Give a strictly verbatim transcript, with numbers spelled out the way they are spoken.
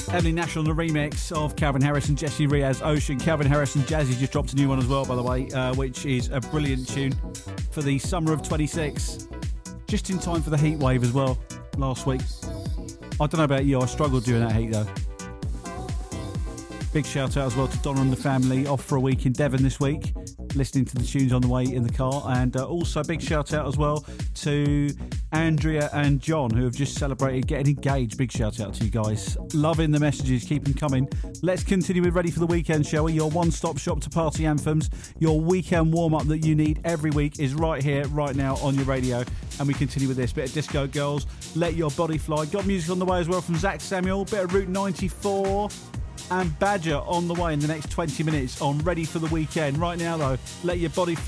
Emily Nash on the remix of Calvin Harris and Jesse Riaz, Ocean. Calvin Harris and Jazzy just dropped a new one as well, by the way, uh, which is a brilliant tune for the summer of twenty-six. Just in time for the heat wave as well, last week. I don't know about you, I struggled during that heat though. Big shout out as well to Donna and the family, off for a week in Devon this week, listening to the tunes on the way in the car. And uh, also big shout out as well to Andrea and John, who have just celebrated getting engaged. Big shout out to you guys. Loving the messages, keep them coming. Let's continue with Ready for the Weekend, shall we? Your one-stop shop to party anthems. Your weekend warm-up that you need every week is right here, right now on your radio. And we continue with this bit of Disco Girls, Let Your Body Fly. Got music on the way as well from Zach Samuel, bit of Route ninety-four. And Badger on the way in the next twenty minutes on Ready for the Weekend. Right now, though, Let Your Body Fly.